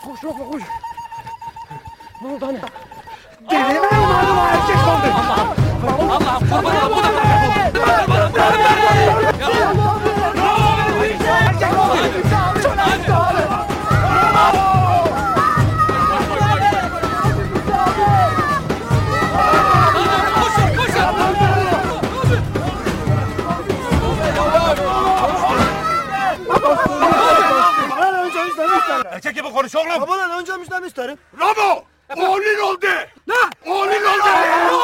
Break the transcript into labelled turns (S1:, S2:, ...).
S1: Koş yok koş. Ne oldu anne?
S2: Delinin malum erkek sandı.
S3: Allah'ım kurban olayım.
S2: Erkek gibi konuş oğlum.
S1: Babadan önce müjdemiş isterim.
S2: Bravo! Oğlun oldu. Ne? Oğlun oldu.